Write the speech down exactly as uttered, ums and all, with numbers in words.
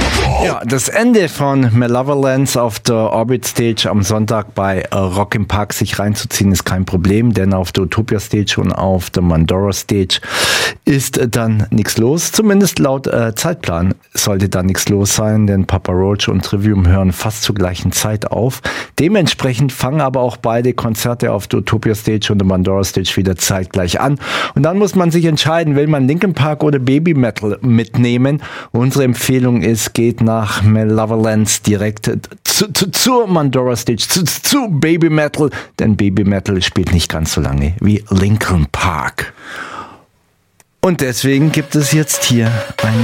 Ja, das Ende von Malevolence auf der Orbit Stage am Sonntag bei Rock im Park sich reinzuziehen ist kein Problem, denn auf der Utopia Stage und auf der Mandora Stage ist dann nichts los. Zumindest laut äh, Zeitplan sollte da nichts los sein, denn Papa Roach und Trivium hören fast zur gleichen Zeit auf. Dementsprechend fangen aber auch beide Konzerte auf der Utopia Stage und der Mandora Stage wieder zeitgleich an. Und dann muss man sich entscheiden, will man Linkin Park oder Baby Metal mitnehmen. Unsere Empfehlung ist, geht nach Malevolence direkt zu, zu, zur Mandora Stage, zu, zu Baby Metal, denn Baby Metal spielt nicht ganz so lange wie Linkin Park. Und deswegen gibt es jetzt hier ein